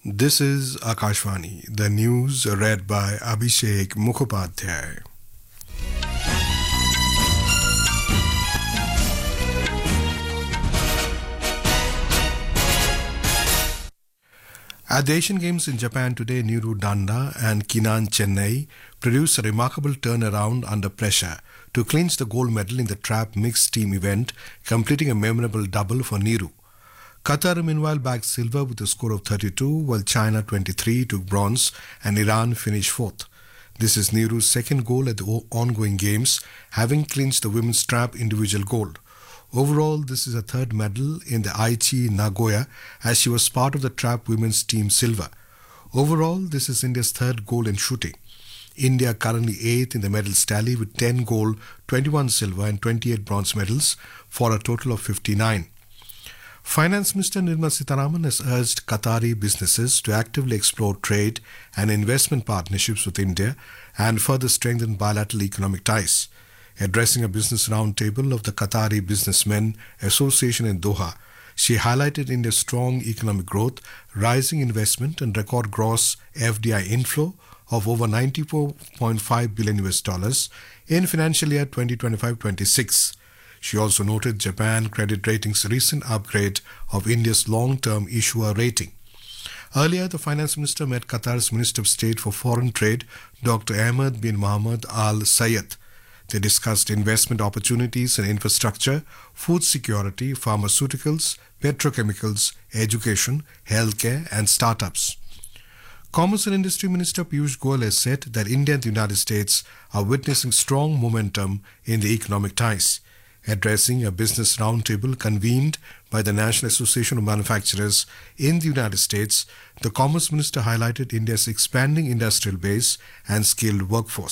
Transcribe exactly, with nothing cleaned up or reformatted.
This is Akashvani, the news read by Abhishek Mukhopadhyay. At the Asian Games in Japan today, Niru Danda and Kinan Chennai produced a remarkable turnaround under pressure to clinch the gold medal in the trap mixed team event, completing a memorable double for Niru. Qatar meanwhile bagged silver with a score of thirty-two, while China twenty-three took bronze and Iran finished fourth. This is Niru's second goal at the ongoing games, having clinched the women's trap individual gold. Overall, this is her third medal in the Aichi Nagoya, as she was part of the trap women's team silver. Overall, this is India's third goal in shooting. India currently eighth in the medals tally with ten gold, twenty-one silver and twenty-eight bronze medals for a total of fifty-nine. Finance Minister Nirmala Sitharaman has urged Qatari businesses to actively explore trade and investment partnerships with India and further strengthen bilateral economic ties. Addressing a business roundtable of the Qatari Businessmen Association in Doha, she highlighted India's strong economic growth, rising investment and record gross F D I inflow of over ninety-four point five billion U S dollars in financial year twenty twenty-five twenty-six. She also noted Japan Credit Rating's recent upgrade of India's long-term issuer rating. Earlier, the Finance Minister met Qatar's Minister of State for Foreign Trade, Doctor Ahmed bin Mohammed Al Sayed. They discussed investment opportunities in infrastructure, food security, pharmaceuticals, petrochemicals, education, healthcare, and startups. Commerce and Industry Minister Piyush Goyal has said that India and the United States are witnessing strong momentum in the economic ties. Addressing a business roundtable convened by the National Association of Manufacturers in the United States, the Commerce Minister highlighted India's expanding industrial base and skilled workforce.